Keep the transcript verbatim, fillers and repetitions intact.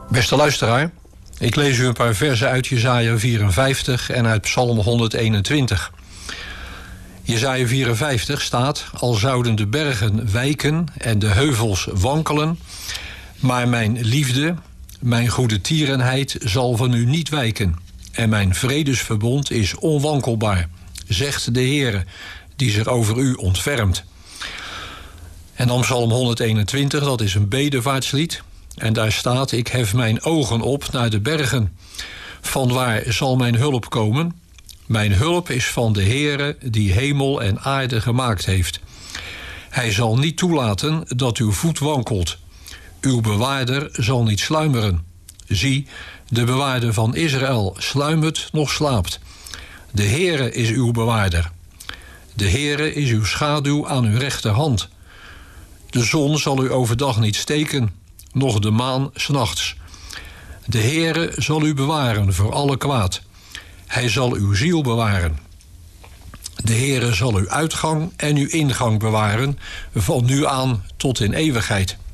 Beste luisteraar, ik lees u een paar verzen uit Jesaja vierenvijftig en uit Psalm honderdeenentwintig. Jesaja vierenvijftig staat: al zouden de bergen wijken en de heuvels wankelen, maar mijn liefde, mijn goede tierenheid zal van u niet wijken. En mijn vredesverbond is onwankelbaar, zegt de Heere, die zich over u ontfermt. En dan Psalm honderdeenentwintig, dat is een bedevaartslied. En daar staat: ik hef mijn ogen op naar de bergen. Vanwaar zal mijn hulp komen? Mijn hulp is van de Heere, die hemel en aarde gemaakt heeft. Hij zal niet toelaten dat uw voet wankelt. Uw bewaarder zal niet sluimeren. Zie, de bewaarder van Israël sluimert nog slaapt. De Heere is uw bewaarder. De Heere is uw schaduw aan uw rechterhand. De zon zal u overdag niet steken, noch de maan 's nachts. De Heere zal u bewaren voor alle kwaad. Hij zal uw ziel bewaren. De Heere zal uw uitgang en uw ingang bewaren, van nu aan tot in eeuwigheid.